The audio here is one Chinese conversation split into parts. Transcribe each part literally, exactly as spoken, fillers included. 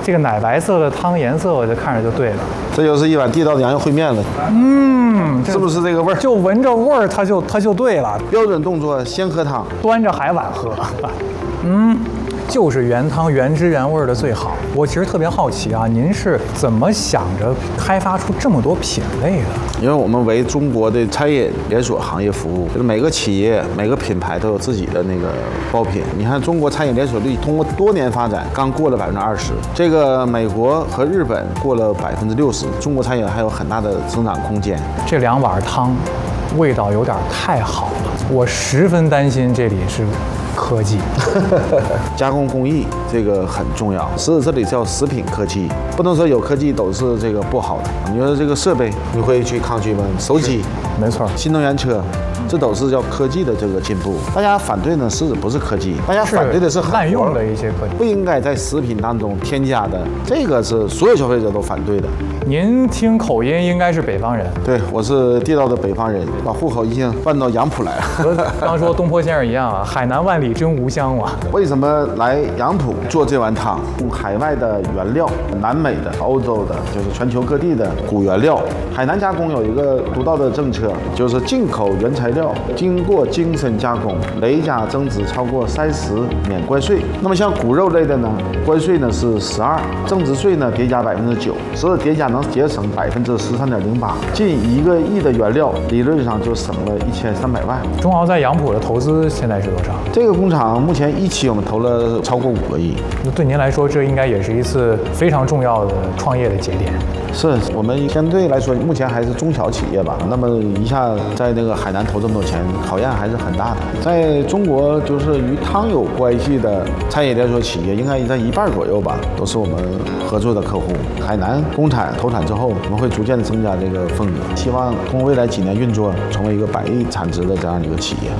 这个奶白色的汤颜色，我就看着就对了。 这就是一碗地道的羊肉烩面了。 嗯， 是不是这个味儿？ 就闻着味儿，它就它就对了。 标准动作，先喝汤， 端着海碗喝。嗯。就是原汤原汁原味的最好。我其实特别好奇啊，您是怎么想着开发出这么多品类的？ 因为我们为中国的餐饮连锁行业服务，就是每个企业、每个品牌都有自己的那个爆品。你看，中国餐饮连锁率通过多年发展，刚过了百分之二十，这个美国和日本过了百分之六十，中国餐饮还有很大的增长空间。 这两碗汤，味道有点太好了，我十分担心这里是科技。 加工工艺这个很重要，所以这里叫食品科技，不能说有科技都是这个不好的。你说这个设备，你会去抗拒吗？手机， 没错， 新能源车，这都是叫科技的这个进步。大家反对呢，是不是科技？大家反对的是滥用的一些科技， 不应该在食品当中添加的，这个是所有消费者都反对的。 您听口音应该是北方人， 对，我是地道的北方人，把户口已经搬到杨浦来了。 和刚说东坡先生一样啊，海南万里真无香啊。 为什么来杨浦做这碗汤？用海外的原料，南美的、欧洲的，就是全球各地的古原料。海南加工有一个独到的政策，就是进口原材料经过精深加工，累加增值超过三十免关税。那么像骨肉类的呢，关税呢是十二，增值税呢叠加百分之九，所以叠加能节省百分之十三点零八，近一个亿的原料，理论上就省了一千三百万。 中豪在杨浦的投资现在是多少？ 这个工厂目前一期我们投了超过五个亿。 那对您来说，这应该也是一次非常重要的创业的节点。 是我们相对来说，目前还是中小企业吧。那么一下在那个海南投这么多钱，考验还是很大的。在中国，就是与汤有关系的餐饮连锁企业，应该在一半左右吧，都是我们合作的客户。海南工厂投产之后，我们会逐渐的增加这个份额，希望通过未来几年运作，成为一个百亿产值的这样一个企业。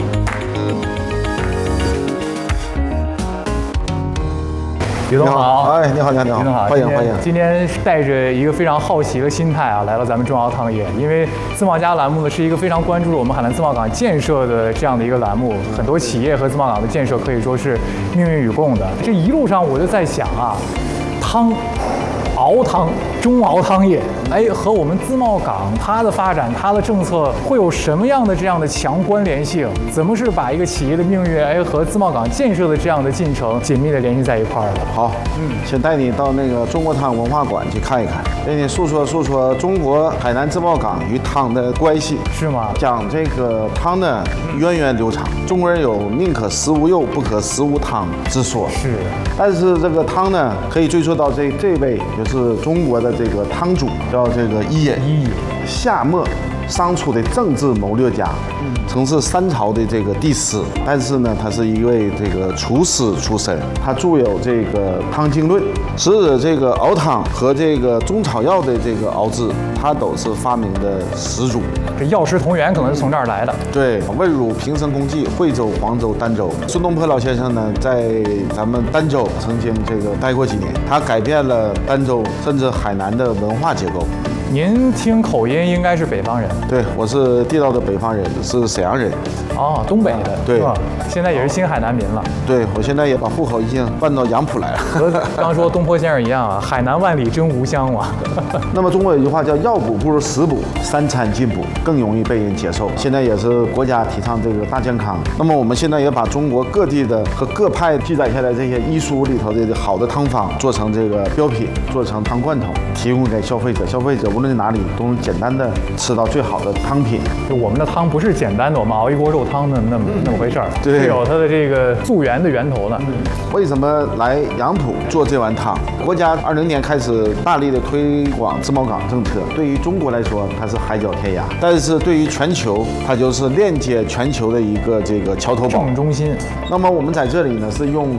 于总好， 哎，你好，你好，你好， 于总好， 欢迎欢迎。 今天带着一个非常好奇的心态啊，来到咱们中豪汤业，因为自贸家栏目呢是一个非常关注我们海南自贸港建设的这样的一个栏目，很多企业和自贸港的建设可以说是命运与共的。这一路上我就在想啊，汤。熬汤，中熬汤业，哎，和我们自贸港它的发展、它的政策会有什么样的这样的强关联性？怎么是把一个企业的命运，哎，和自贸港建设的这样的进程紧密的联系在一块儿的？ 好，嗯，先带你到那个中国汤文化馆去看一看，给你诉说诉说中国海南自贸港与汤的关系， 是吗？讲这个汤的源远流长。中国人有宁可食无肉，不可食无汤之说， 是。 但是这个汤呢，可以追溯到这这位就是中国的这个汤主，叫这个伊尹。 伊尹， 夏末商初的政治谋略家，曾是三朝的这个帝师，但是呢，他是一位这个厨师出身。他著有这个《汤经论》，使这个熬汤和这个中草药的这个熬制，他都是发明的始祖。 这药食同源可能是从这儿来的。 对，问汝平生功绩，惠州、黄州、儋州。孙东坡老先生呢，在咱们儋州曾经这个待过几年，他改变了儋州甚至海南的文化结构。 您听口音应该是北方人， 对，我是地道的北方人，是沈阳人。 哦，东北的， 对， 现在也是新海南民了。 对，我现在也把户口已经搬到杨浦来了。 和刚说东坡先生一样啊，海南万里真无香啊。 那么中国有一句话叫“药补不如食补，三餐进补更容易被人接受”。现在也是国家提倡这个大健康。那么我们现在也把中国各地的和各派记载下来这些医书里头的好的汤方做成这个标品，做成汤罐头，提供给消费者。消费者无论在哪里都能简单的吃到最好的汤品。 就我们的汤不是简单的我们熬一锅肉汤的那么那么回事儿， 对， 是有它的这个溯源的源头的。 为什么来杨浦做这碗汤？国家二零年开始大力的推广自贸港政策，对于中国来说它是海角天涯，但是对于全球它就是链接全球的一个这个桥头堡、 正中心。 那么我们在这里呢是用